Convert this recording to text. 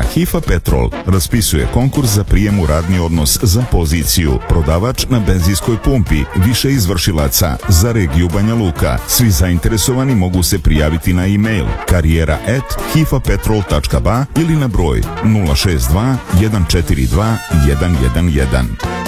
HIFA Petrol raspisuje konkurs za prijem u radni odnos za poziciju prodavač na benzinskoj pumpi, više izvršilaca za regiju Banja Luka. Svi zainteresovani mogu se prijaviti na e-mail karijera@hifapetrol.ba ili na broj 062 142 111.